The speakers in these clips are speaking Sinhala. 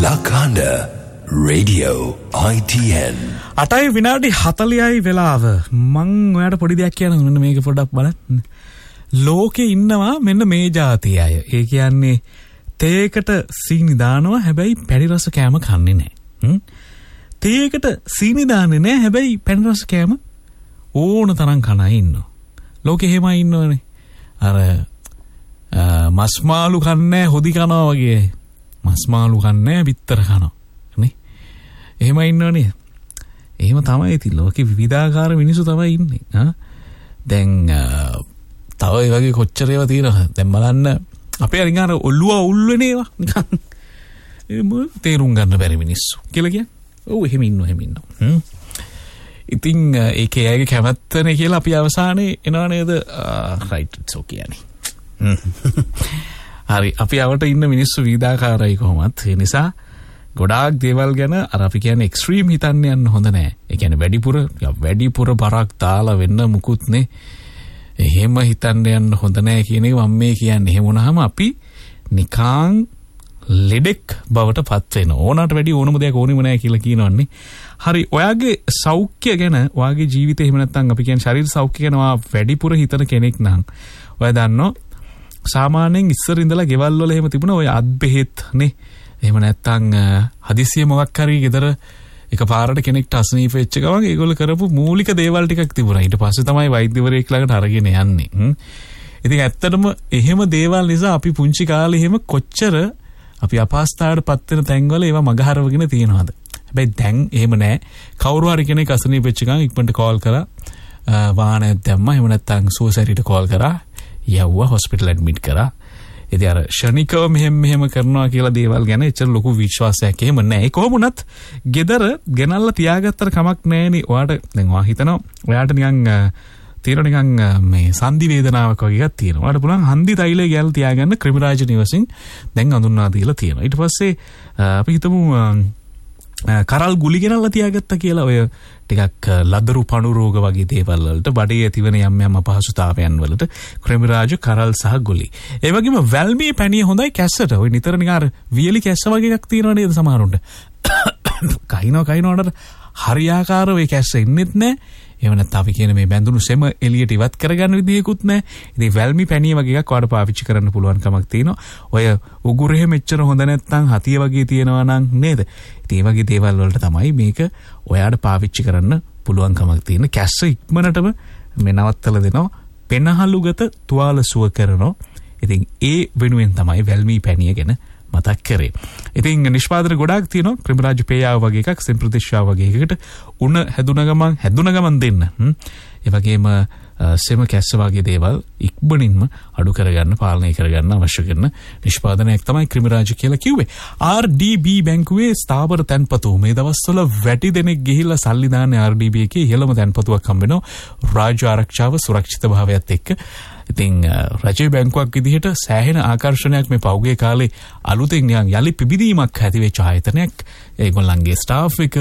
Lakanda Radio ITN. 8 විනාඩි 40යි වෙලාව. මං ඔයාලට පොඩි දෙයක් කියන්න මෙන්න මේක පොඩ්ඩක් බලන්න. ලෝකේ ඉන්නවා මෙන්න මේ જાතිය අය. ඒ කියන්නේ තේකට සීනි දානවා හැබැයි පැණි රස කෑම කන්නේ නැහැ. තේකට සීනි දාන්නේ නැහැ හැබැයි පැණි රස කෑම ඕන තරම් කන අය ඉන්නවා. ලෝකේ එහෙමයි ඉන්නවනේ. අර මස් මාළු කන්නේ හොදි කනවා වගේ. මස් මාළු කන්නේ බිත්තර කනවා. නේ? එහෙම ඉන්නවනේ. එහෙම තමයි ඉතින් ලෝකේ විවිධාකාර මිනිස්සු තමයි ඉන්නේ. දැන් තව ඒ වගේ කොච්චර ඒවා තියෙනවද? දැන් බලන්න අපේ අරින් අර ඔළුව අවුල් වෙන ඒවා නිකන් තේරුම් ගන්න බැරි මිනිස්සු කියලා කියන්නේ. ඔව් එහෙම ඉන්නවා. ඉතින් ඒකේ ඇගේ කැමැත්තනේ කියලා අපි අවසානයේ එනවා නේද? රයිට් ඉට්ස් ඕකේ යන්නේ. හරි අපි අවට ඉන්න මිනිස්සු විවිධාකාරයි කොහොමත්. ඒ නිසා ගොඩාක් දේවල් ගැන අර අපි කියන්නේ එක්ස්ට්‍රීම් හිතන්න යන්න හොඳ නෑ. ඒ කියන්නේ වැඩිපුර බරක් දාලා වෙන්න මුකුත් නේ. එහෙම හිතන්න යන්න හොඳ නෑ කියන එක මම මේ කියන්නේ. එහෙම වුණාම අපි නිකං ලෙඩෙක් බවට පත් වෙනවා. ඕනකට වැඩි ඕනම දෙයක් ඕනෙම නෑ කියලා කියනවන්නේ. හරි ඔයාගේ සෞඛ්‍ය ගැන ඔයාගේ ජීවිතේ එහෙම නැත්නම් අපි කියන්නේ ශරීර සෞඛ්‍ය ගැන ඔයා වැඩිපුර හිතන කෙනෙක් නම් ඔයා දන්නෝ සාමාන්‍යයෙන් ඉස්සර ඉඳලා ගෙවල් වල එහෙම තිබුණා ඔය අත් බෙහෙත් නේ. එහෙම නැත්නම් හදිසියෙ මොකක් හරි ගෙදර එකපාරට කෙනෙක්ට අසනීප වෙච්ච ගමන් ඒගොල්ලෝ කරපු මූලික දේවල් ටිකක් තිබුණා. ඊට පස්සේ තමයි වෛද්‍යවරයෙක් ළඟට අරගෙන යන්නේ. ඉතින් ඇත්තටම එහෙම දේවල් නිසා අපි පුංචි කාලේ එහෙම කොච්චර අපි අපහසුතාවයට පත් වෙන තැන්වල ඒවා මගහරවගෙන තියෙනවද? හැබැයි දැන් එහෙම නෑ. කවුරු හරි කෙනෙක් අසනීප වෙච්ච ගමන් ඉක්මනට කෝල් කරා වාහනයක් දැම්මා. එහෙම නැත්නම් සුවසැරියට කෝල් කරා. යවුවා හොස්පිටල් ඇඩ්මිට් කරා. ඉතින් අර ශනිකව මෙහෙම කරනවා කියලා දේවල් ගැන එච්චර ලොකු විශ්වාසයක් එහෙම නැහැ. කොහොම වුණත් ගෙදර ගෙනල්ලා තියාගත්තට කමක් නැහෙනේ. ඔයාට දැන් ඔයා හිතනවා ඔයාට නිකන් තියෙන නිකන් මේ සංදි වේදනාවක් වගේ එකක් තියෙනවා. ඔයාට පුළුවන් හන්දි තෛලය ගෑල්ලා තියාගන්න ක්‍රිමිරාජ නිවසින් දැන් අඳුන්වා දීලා තියෙනවා. ඊට පස්සේ අපි හිතමු කරල් ගුලි ගෙනල්ලා තියාගත්තා කියලා ඔය ටිකක් ලදරු පණු රෝග වගේ දේවල් වලට බඩේ ඇතිවන යම් අපහසුතාවයන් වලට ක්‍රෙමිරාජ කරල් සහ ගුලි. ඒ වගේම වැල්මී පැණිය හොඳයි කැස්සට. ඔය නිතර නිකන් අර වියලි කැස්ස වගේ එකක් තියෙනවා නේද සමහරුන්ට. කයිනවට හරියාකාරව ඒ කැස්ස ඉන්නෙත් නැහැ. එහෙම නැත්නම් අපි කියන මේ බැඳුණු සෙම එළියට ඉවත් කරගන්න විදියකුත් නැහැ. ඉතින් වැල්මි පැණිය වගේ එකක් ඔයාලට පාවිච්චි කරන්න පුළුවන් කමක් තියෙනවා. ඔය උගුරෙහෙ මෙච්චර හොඳ නැත්නම් හතිය වගේ තියෙනවා නම් නේද? ඉතින් මේ වගේ දේවල් වලට තමයි මේක ඔයාලට පාවිච්චි කරන්න පුළුවන් කමක් තියෙන. කැස්ස ඉක්මනටම මේ නවත්තලා දෙනවා. පෙනහළුගත තුවාල සුව කරනවා. ඉතින් ඒ වෙනුවෙන් තමයි වැල්මි පැණිය ගැන මතක් කරේ. ඉතින් නිෂ්පාදන ගොඩාක් තියෙනවා. ක්‍රිමිරාජ පේයාව වගේ එකක්, සෙම්ප්‍රතිශ්‍යාව වගේ එකකට උණ හැදුන ගමන් දෙන්න. ඒ වගේම සෙම කැස්ස වගේ දේවල් ඉක්මනින්ම අඩු කරගන්න, පාලනය කරගන්න අවශ්‍ය කරන නිෂ්පාදනයක් තමයි ක්‍රිමිරාජ කියලා කිව්වේ. RDB බැංකුවේ ස්ථාවර තැන්පතු මේ දවස්වල වැඩි දෙනෙක් ගිහිල්ලා සල්ලි දාන්නේ RDB එකේ ඉහළම තැන්පතුවක් හම්බ වෙනවා. රාජ්‍ය ආරක්ෂාව සුරක්ෂිත භාවයත් එක්ක. ඉතින් රජයේ බැංකුවක් විදිහට සෑහෙන ආකර්ෂණයක් මේ පෞගේ කාලේ අලුතෙන් යලි පිබිදීමක් ඇති වෙච්ච ආයතනයක්. ඒගොල්ලන්ගේ ස්ටාෆ් එක,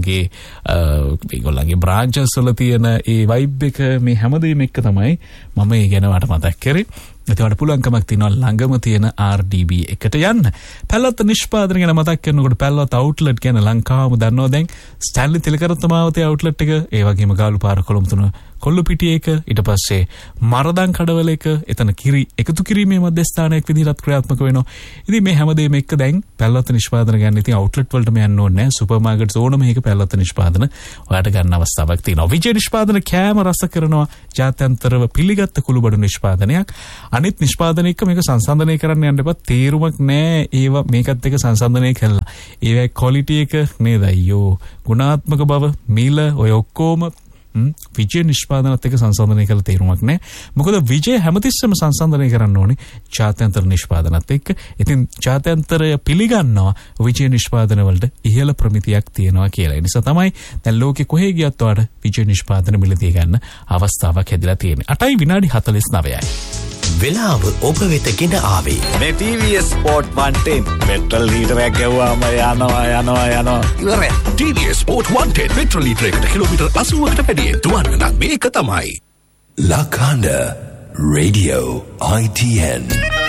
ඒගොල්ලන්ගේ බ්‍රාන්චස් වල තියෙන ඒ වයිබ් එක මේ හැමදේම එක්ක තමයි මම ඒ ගැන වට මතක් කරේ. ඒකට පුළුවන්කමක් තියෙනවා ළඟම තියෙන RDB එකට යන්න. පැල්ලොත් නිෂ්පාදන ගැන මතක් කරනකොට පැල්ලොත් අවුට්ලට් ගැන ලංකාවම දන්නවා දැන්. ස්ටැන්ලි තිලකරත්නමාවතේ අවුට්ලට් එක, ඒ වගේම ගාලු පාර කොළඹ තුන කොල්ලු පිටිය එක, ඊට පස්සේ මරදන් කඩවල එක, එතන කිරි එකතු කිරීමේ මධ්‍යස්ථානයක් විදිහට ක්‍රියාත්මක වෙනවා. ඉතින් මේ හැමදේම එක්ක දැන් පැල්ලොත් නිෂ්පාදන ගන්න ඉතින් අවුට්ලට් වලටම යන්න ඕනේ නැහැ. සුපර් මාකට්ස් ඕනම එකක පැල්ලොත් නිෂ්පාදන ඔයාලට ගන්න අවස්ථාවක් තියෙනවා. විජේ නිෂ්පාදන කෑම රස කරනවා. ජාත්‍යන්තරව පිළිගත් කුළුබඩු නිෂ්පාදනයක්. අනිත් නිෂ්පාදන එක්ක මේක සංසන්දනය කරන්න යන්න එපා. තේරුමක් නැහැ ඒවා මේකත් එක්ක සංසන්දනය කළා. ඒවයි ක්වොලිටි එක නේද අයියෝ. ගුණාත්මක බව, මිල ඔය ඔක්කොම විජය නිෂ්පාදනත් එක්ක සංසන්දනය කළ තේරුමක් නැහැ. මොකද විජය හැමතිස්සෙම සංසන්දනය කරන්න ඕනේ ජාත්‍යන්තර නිෂ්පාදනත් එක්ක. ඉතින් ජාත්‍යන්තරය පිළිගන්නවා විජය නිෂ්පාදන වලට ඉහළ ප්‍රමිතියක් තියෙනවා කියලා. ඒ නිසා තමයි දැන් ලෝකෙ කොහේ ගියත් ඔයාලට විජය නිෂ්පාදන මිලදී ගන්න අවස්ථාවක් හැදිලා තියෙන්නේ. 8 විනාඩි 49යි. වෙලාව ඔබ වෙත ගෙන ආවේ මේ TVS Sport 110 පෙට්‍රල් ලීටරයක් ගෙවුවාම යනවා ඉවරයි. TVS Sport 110 පෙට්‍රල් ලීටරයකට කිලෝමීටර් 80කට වැඩියෙන් දුවන්න නම් මේක තමයි Lakanda Radio ITN.